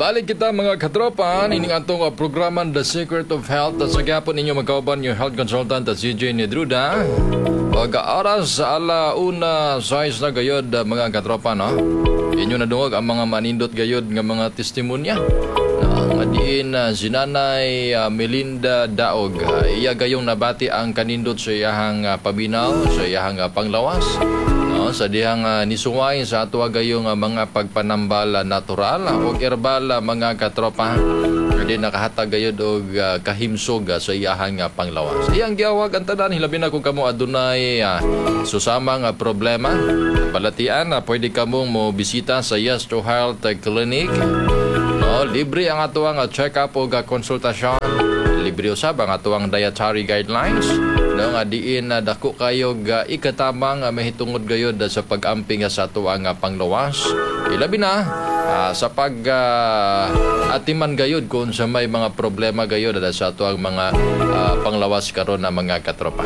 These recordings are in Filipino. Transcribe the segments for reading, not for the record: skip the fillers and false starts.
Balik kita mga katropa, ining atong programan The Secret of Health. Sa gyapon ninyo magkauban yung health consultant at CJ Nedruda. Pag-aaras sa alauna size na gayod mga katropa, no? Inyo nadungog ang mga manindot gayod nga mga testimonya. Nga diin si Nanay Melinda Daog. Iya gayong nabati ang kanindot sa iyahang paminaw, sa iyahang panglawas. Sa dihang nisuway sa ato gayong mga pagpanambal natural o herbal mga katropa. Hindi nakahatag gayod og kahimsog sa iyahang panglawas. Iyang giawag ang tanan hilabi na kung kamo adunay susamang problema. Balatian pwede kamong mo bisita sa Yes to Health Clinic. Libre ang atuang check-up o konsultasyon. Libre usab ang atuang dietary guidelines. Nga diin dako kayo ikatamang mahitungod gayod sa pag-amping sa atuang panglawas. Ilabi na sa atiman gayod kung sa may mga problema gayod sa atuang mga panglawas karon na mga katropa.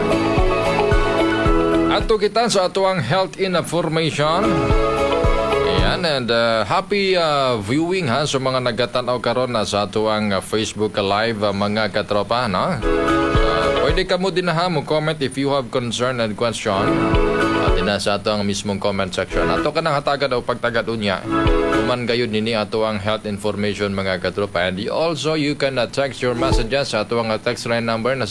Ato kita sa atuang health information. And happy viewing sa mga nagatanaw karon sa atuang Facebook Live mga katropa, no? Pwede ka mo din mo comment if you have concern and question. At sa ato ang mismong comment section. Ato ka nang hatagan o pagtagad unya. Kuman gayud nini ato ang health information mga katropa. And also you can text your messages sa ato ang text line number na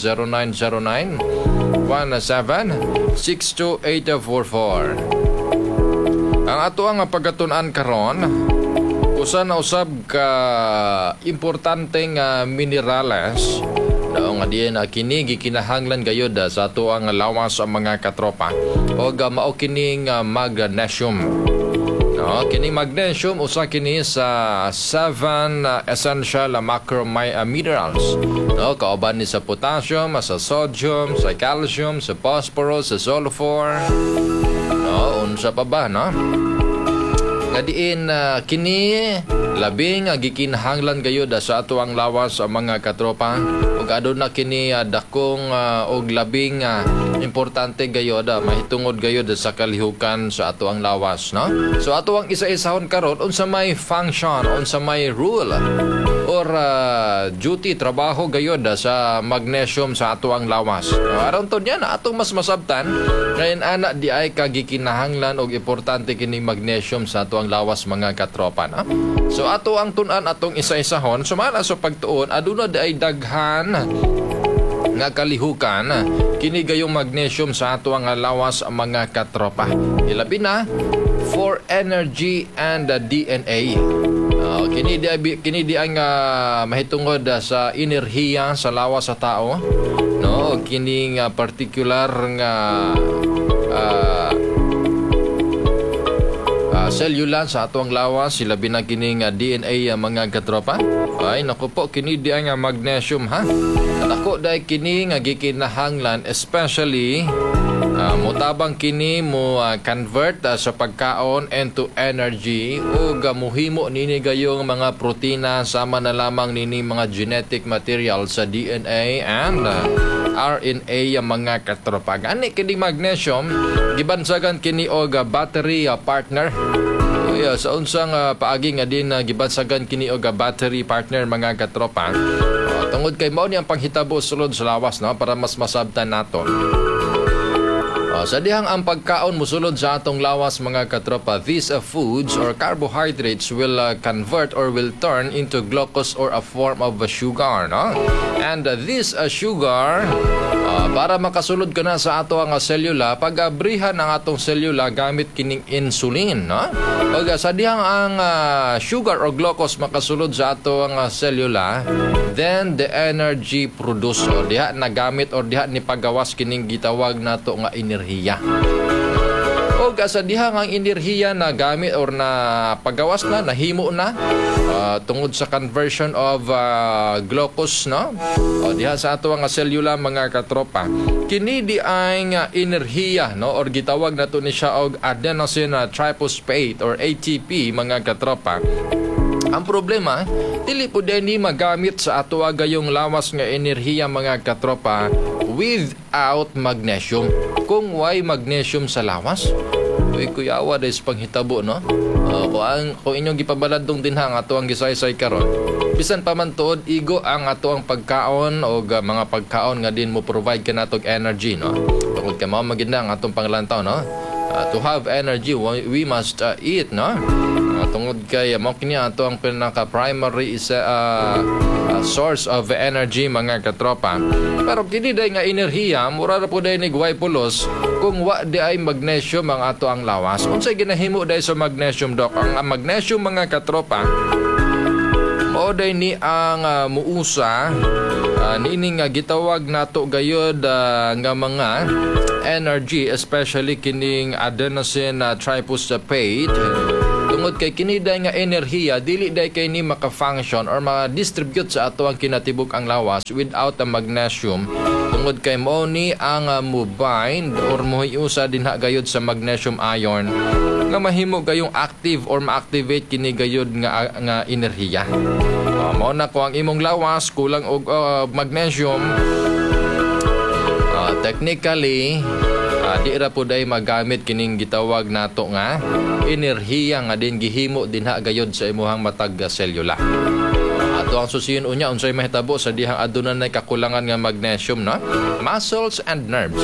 0909-1762-844. Ang ato ang pagkatunan karon usa na usab ka importanteng minerales nga diyan kini gikinahanglan gayud sa ato ang lawas ang mga katropa o mao kining magnesium. Kini magnesium usa kini sa 7 essential macro minerals. Kauban ni sa potassium, sa sodium, sa calcium, sa phosphorus, sa sulfur. Unsa pa ba, no? Nga diin kini labing gikinahanglan gayud sa ato ang lawas ang mga katropa. Ug aduna kini dakong og labing importante gayud mahitungod gayud sa kalihukan sa ato ang lawas, no? So ato ang isa-isahon karon unsa may function, unsa may rule or duty trabaho gayud sa magnesium sa ato ang lawas. Aron to niya na atong mas masabtan ngayon ana di ay kagikinahanglan og importante kini magnesium sa ato ang lawas mga katropa, no? So ato ang tun-an atong isa-isahon sumala sa pagtuon aduna di ay daghan nga kalihukan kini gayong magnesium sa ato ang lawas mga katropa. Ilabi na for energy and DNA. Kini di ang mahitungod sa enerhiya sa lawas sa tao, no? Kini nga particular nga cellular sa atong lawas sila binakining DNA mga katropa. Ay naku po kini di ang magnesium ha. At ako dai kini nga gikinahanglan especially mutabang kini mo convert sa pagkaon into energy o muhimo nini gayong mga protina sama na lamang nini mga genetic material sa DNA and RNA mga katropa. Gani kini magnesium gibansagan kini og battery partner. Sa unsang paagi nga din gibansagan kini og battery partner mga katropa. Tungod kay mao ni ang panghitabo sulod sa lawas, no, para mas masabtan nato. Sa dihang ang pagkaon musulod sa atong lawas mga katropa, these foods or carbohydrates will convert or will turn into glucose or a form of sugar, no? And this sugar para makasulod ka na sa ato ang selula, pag-abrihan ang atong selula gamit kining insulin, no? Pag sa dihang ang sugar or glucose makasulod sa ato ang selula, then the energy produced o diha nagamit or diha ni pagawas kining gitawag nato nga enerhiya. O sa dihang ang enerhiya na gamit or na pagawas na nahimo na tungod sa conversion of glucose, no? O diha sa ato nga selula mga katropa, kini di ay nga enerhiya, no, or gitawag nato ni siya og adenosine triphosphate or ATP mga katropa. Ang problema, dili po din magamit sa ato gayong lawas nga enerhiya mga katropa without magnesium. Kung why magnesium sa lawas, Uy, kuyawa dahil sa panghitabo, no? Kung inyong gipabaladong din ang ato ang gisaysay karon, bisan pa man tuod, igo ang ato ang pagkaon o mga pagkaon nga din mo provide ka natog energy, no? Tungod ka mao maganda ang atong panglantaw, no? To have energy, we must eat, no? Tungod kay mo kini ato ang pinaka primary source of energy, mga katropa. Pero kini day nga enerhiya mura ra po day ni guway pulos kung wa di ay magnesium ang ato ang lawas. Unsay ginahimo day sa magnesium, dok? Ang magnesium, mga katropa, mao day ni ang muusa nini nga gitawag nato gayod nga mga energy, especially kining adenosine triphosphate. Tungod kay kini day nga enerhiya dili day kay ni maka-function or ma-distribute sa ato ang kinatibuk ang lawas without the magnesium. Tungod kay mao ni ang mo-bind or mohiusa dinha gayod sa magnesium ion nga mahimo gayong active or ma-activate kini gayod nga enerhiya. Mao na ko ang imong lawas kulang og magnesium, technically di ra po day magamit kining gitawag nato nga enerhiya nga din gihimo dinha gayod sa imuhang matag selula. Ato ang susiyon unya unsay mahitabo sa dihang adunay kakulangan nga magnesium, no? Muscles and nerves.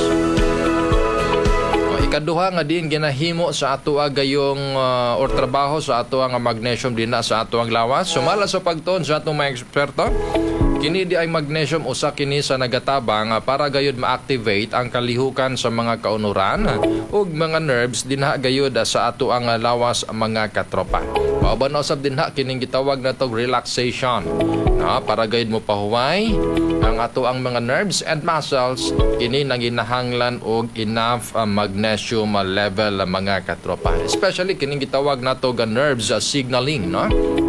Ikaduha nga din ginahimo sa ato gayong or trabaho sa ato nga magnesium dinha sa ato ang lawas. Sumala sa pagtuon sa atong mga eksperto, kini di ay magnesium usa kini sa nagatabang para gayud ma-activate ang kalihukan sa mga kaunuran ug mga nerves dinha gayud sa ato ang lawas, mga katropa. Pauban usab dinha kining gitawag natog relaxation, para gayud mo pahuway ang ato ang mga nerves and muscles. Kini nanginahanglan og enough magnesium level, mga katropa, especially kining gitawag natog nerves signaling, no?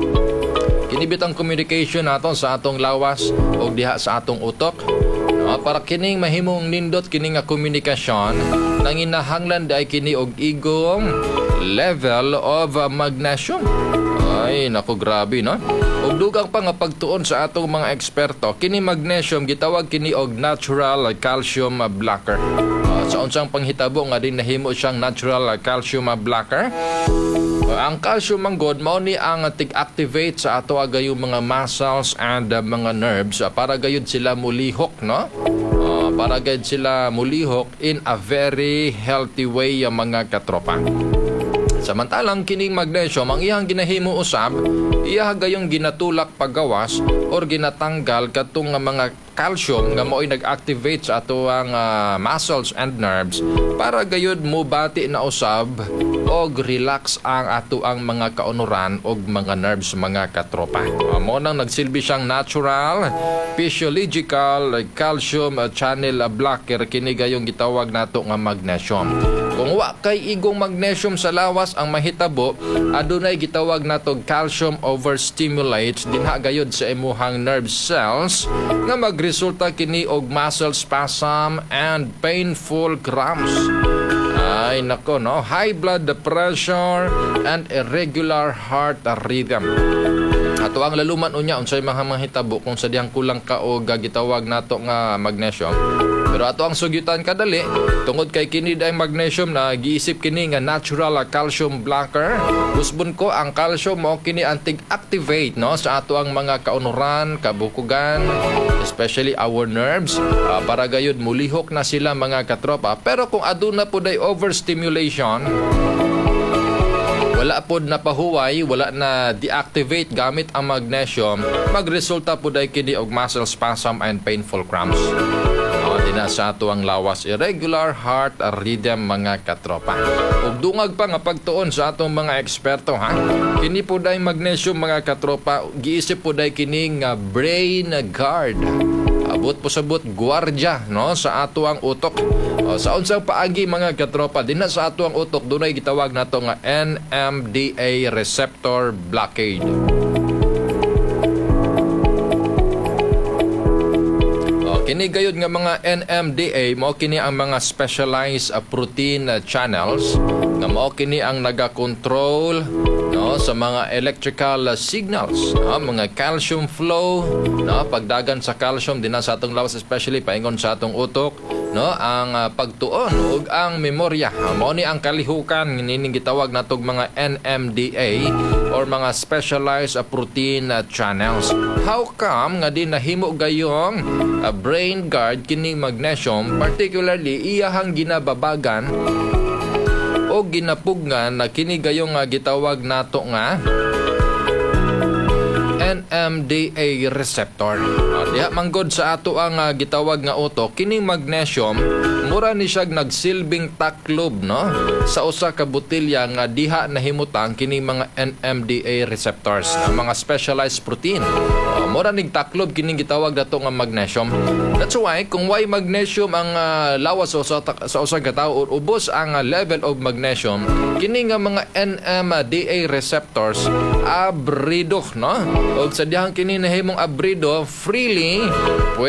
Kinibit ang communication naton sa atong lawas o diha sa atong utok. Para kining mahimong nindot kining nga komunikasyon, nanginahanglan day kini og igong level of magnesium. Ay, naku, grabe, no? Og dugang pa nga pagtuon sa atong mga eksperto, kini magnesium gitawag kini og natural calcium blocker. Sa unsang panghitabo nga din nahimo siyang natural calcium blocker. Ang calcium manggod mao ni ang tig-activate sa ato gayong mga muscles and mga nerves para gayud sila mulihok, no? Para gayud sila mulihok in a very healthy way, mga katropa. Samantalang kining magnesium ang iyang ginahimo usab, iya gayong ginatulak paggawas or ginatanggal katong mga calcium nga mo'y nag-activate sa ato ang muscles and nerves para gayud mo bati na usab og relax ang ato ang mga kaunuran og mga nerves, mga katropa. Mo nang nagsilbi siyang natural physiological calcium channel blocker kini gayong gitawag nato nga magnesium. Kung wa kay igong magnesium sa lawas ang mahitabo, adunay gitawag nato calcium overstimulate dinha gayud sa imuhang nerve cells nga magresulta kini og muscle spasm and painful cramps. Ay nako, no? High blood pressure and irregular heart rhythm. Ato ang laluman unya unsay mga mahitabo kung sa dihang kulang ka og gitawag nato nga magnesium. Pero ato ang sugyutan kadali tungod kay kini day magnesium na giisip kini nga natural calcium blocker. Usbon ko ang calcium mo kini anti-activate, no, sa ato ang mga kaunuran, kabukugan, especially our nerves, para gayud mulihok na sila, mga katropa. Pero kung aduna po day overstimulation, wala po na pahuway, wala na deactivate gamit ang magnesium, magresulta po day kini og muscle spasm and painful cramps. Dina sa ato ang lawas, irregular heart rhythm, mga katropa. Ug dungag pa nga pagtuon sa atong mga eksperto, ha? Kini po day magnesium, mga katropa, giisip po day kini nga brain guard. Abot po sabot gwardiya, no, sa ato ang utok. Sa unsang paagi, mga katropa, dinha sa ato ang utok dunay gitawag nato nga NMDA receptor blockade. Kini gayud nga mga NMDA mao kini ang mga specialized protein channels nga mao kini ang naga-control, no, sa mga electrical signals, no, mga calcium flow, no, pagdagan sa calcium dinha sa atong lawas, especially paingon sa atong utok, no ang pagtuon ug ang memorya. Mao ni ang kalihukan nining gitawag natog mga NMDA or mga specialized protein channels. How come nga di nahimo gayong brain guard kini magnesium, particularly iyahang ginababagan o ginapugnan na kini gayong gitawag nato nga NMDA receptor. Diha manggod sa ato ang gitawag nga utok, kining magnesium mura ni siya nagsilbing taklob no sa usa ka botelya nga diha nahimutang kining mga NMDA receptors, mga specialized protein. Mura ning taklob kining gitawag dato nga magnesium. That's why kung why magnesium ang lawas sa usa ka tawo or ubos ang level of magnesium, kini nga mga NMDA receptors abrido no. Og sa dihang kini nahimong abrido freely